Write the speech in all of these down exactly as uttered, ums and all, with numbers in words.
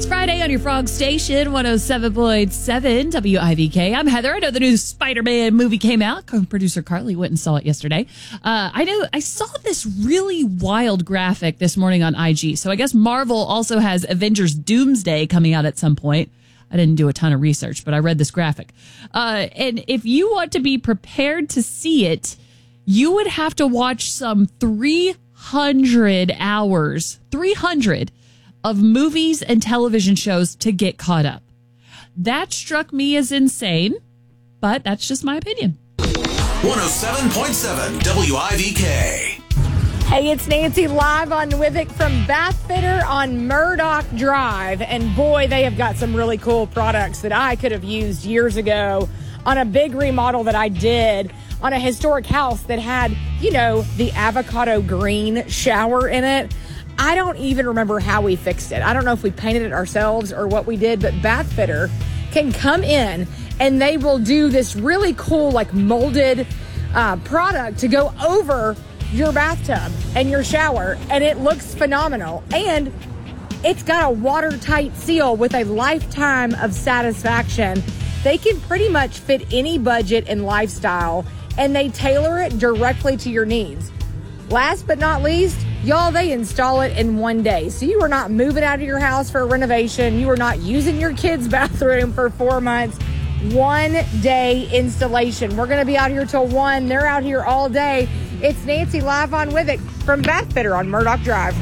Friday on your Frog Station, one oh seven point seven W I V K. I'm Heather. I know the new Spider-Man movie came out. Producer Carly went and saw it yesterday. Uh, I know I saw this really wild graphic this morning on I G. So I guess Marvel also has Avengers Doomsday coming out at some point. I didn't do a ton of research, but I read this graphic. Uh, and if you want to be prepared to see it, you would have to watch some three hundred hours, three hundred of movies and television shows to get caught up. That struck me as insane, but that's just my opinion. one oh seven point seven W I V K. Hey, it's Nancy live on Nwivic from Bath Fitter on Murdoch Drive. And boy, they have got some really cool products that I could have used years ago on a big remodel that I did on a historic house that had, you know, the avocado green shower in it. I don't even remember how we fixed it. I don't know if we painted it ourselves or what we did, but Bath Fitter can come in and they will do this really cool, like molded uh, product to go over your bathtub and your shower, and it looks phenomenal. And it's got a watertight seal with a lifetime of satisfaction. They can pretty much fit any budget and lifestyle, and they tailor it directly to your needs. Last but not least, y'all, they install it in one day. So you are not moving out of your house for a renovation. You are not using your kids' bathroom for four months. One day installation. We're going to be out here till one. They're out here all day. It's Nancy live on Nwivic from Bath Fitter on Murdoch Drive.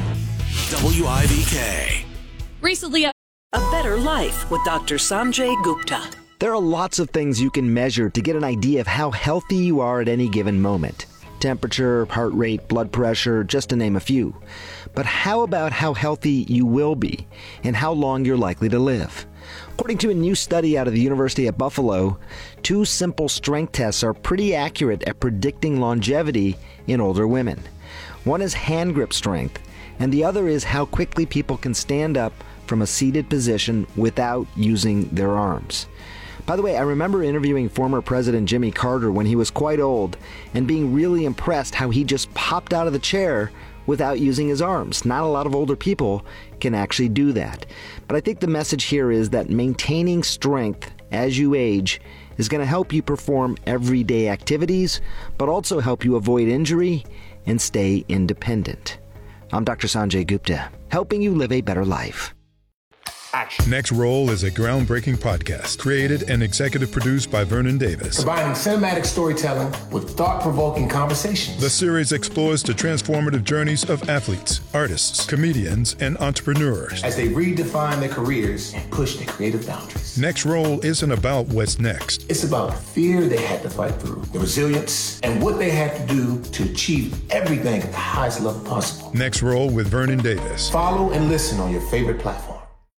W I V K. Recently, A Better Life with Doctor Sanjay Gupta. There are lots of things you can measure to get an idea of how healthy you are at any given moment. Temperature, heart rate, blood pressure, just to name a few. But how about how healthy you will be and how long you're likely to live? According to a new study out of the University of Buffalo, two simple strength tests are pretty accurate at predicting longevity in older women. One is hand grip strength, and the other is how quickly people can stand up from a seated position without using their arms. By the way, I remember interviewing former President Jimmy Carter when he was quite old and being really impressed how he just popped out of the chair without using his arms. Not a lot of older people can actually do that. But I think the message here is that maintaining strength as you age is going to help you perform everyday activities, but also help you avoid injury and stay independent. I'm Doctor Sanjay Gupta, helping you live a better life. Action. Next Roll is a groundbreaking podcast created and executive produced by Vernon Davis. Combining cinematic storytelling with thought-provoking conversations. The series explores the transformative journeys of athletes, artists, comedians, and entrepreneurs as they redefine their careers and push their creative boundaries. Next Roll isn't about what's next. It's about the fear they had to fight through, the resilience, and what they had to do to achieve everything at the highest level possible. Next Roll with Vernon Davis. Follow and listen on your favorite platform.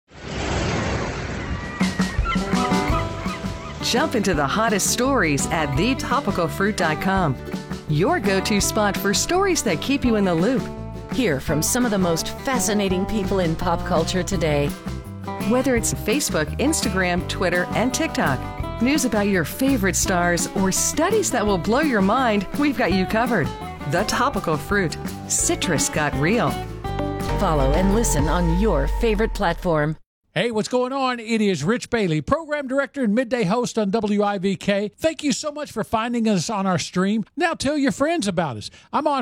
Jump into the hottest stories at the topical fruit dot com. Your go-to spot for stories that keep you in the loop. Hear from some of the most fascinating people in pop culture today. Whether it's Facebook, Instagram, Twitter, and TikTok, news about your favorite stars, or studies that will blow your mind, we've got you covered. The Topical Fruit. Citrus got real. Follow and listen on your favorite platform. Hey, what's going on? It is Rich Bailey, program director and midday host on W I V K. Thank you so much for finding us on our stream. Now tell your friends about us. I'm on